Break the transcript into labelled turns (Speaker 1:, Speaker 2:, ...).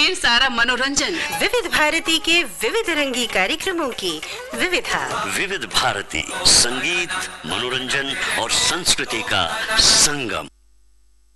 Speaker 1: ढेर सारा मनोरंजन।
Speaker 2: विविध भारती के विविध रंगी कार्यक्रमों की विविधा।
Speaker 3: विविध भारती, संगीत, मनोरंजन और संस्कृति का संगम।